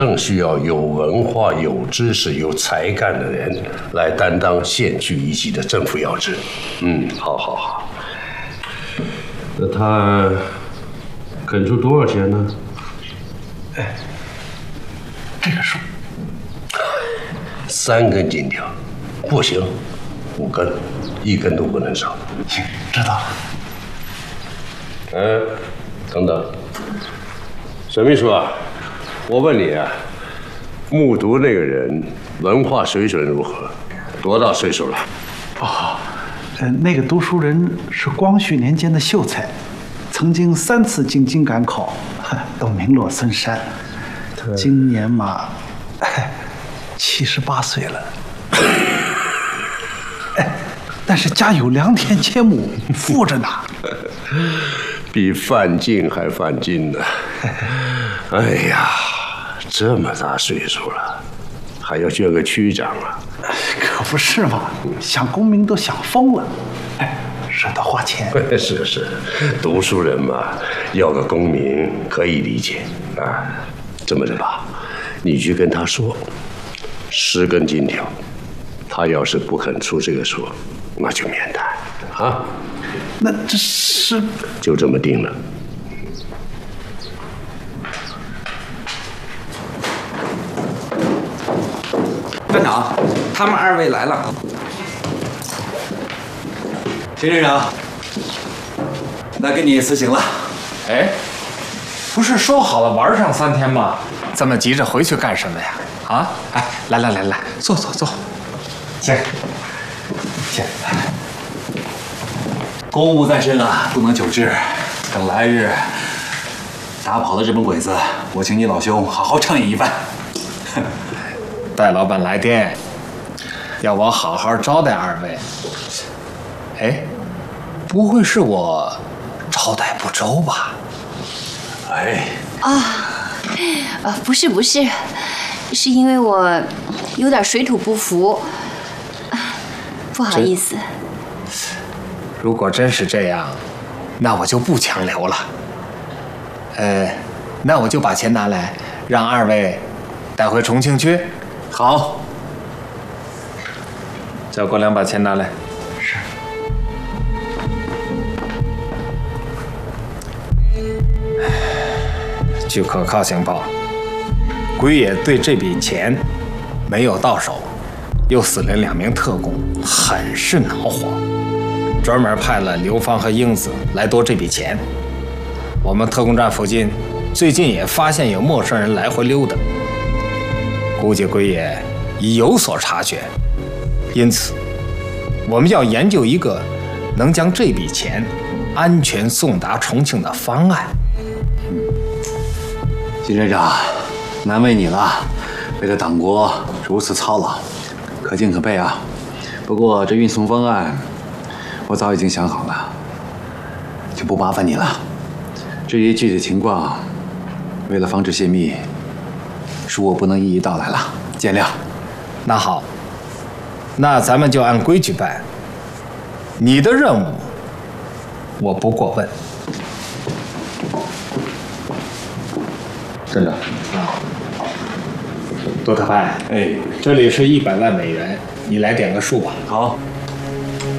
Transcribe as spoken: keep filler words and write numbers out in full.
正需要有文化、有知识、有才干的人来担当县区一级的政府要职。嗯，好好好。那他肯出多少钱呢？ 哎，这个数， 三根金条，不行，五根，一根都不能少。 行，知道了。 嗯，等等，沈秘书啊，我问你啊，目读那个人文化水准如何？多大岁数了？ 哦，呃，那个读书人是光绪年间的秀才，曾经三次进京赶考，都名落孙山。今年嘛，七十八岁了。哎，但是家有良田千亩，富着呢。 比范进还范进呢。哎呀，这么大岁数了，还要捐个区长啊？ 可不是嘛，想功名都想疯了。哎，舍得花钱。 是是，读书人嘛，要个功名可以理解啊。这么着吧，你去跟他说，十根金条，他要是不肯出这个数，那就免谈啊。 那这是就这么定了。 班长，他们二位来了。 秦镇长，那给你辞行了。 哎，不是说好了玩上三天吗？这么急着回去干什么呀？啊！哎，来来来来，坐坐坐。请，请。 公务在身啊，不能久滞。等来日打跑了日本鬼子，我请你老兄好好畅饮一番。 戴老板来电，要我好好招待二位。哎，不会是我招待不周吧？ 哎， 啊，呃，不是不是，是因为我有点水土不服，不好意思。 如果真是这样，那我就不强留了。呃，那我就把钱拿来，让二位带回重庆去。 好， 叫国良把钱拿来。 是。 据可靠情报，鬼野对这笔钱没有到手，又死了两名特工，很是恼火，专门派了刘芳和英子来夺这笔钱。我们特工站附近最近也发现有陌生人来回溜达，估计鬼野已有所察觉，因此我们要研究一个能将这笔钱安全送达重庆的方案。 金镇长，难为你了，为了党国如此操劳，可敬可佩啊。不过这运送方案，我早已经想好了，就不麻烦你了。至于具体情况，为了防止泄密，恕我不能一一道来了，见谅。 那好，那咱们就按规矩办。你的任务，我不过问。 镇长， 多特派， 哎， 这里是一百万美元，你来点个数吧。 好。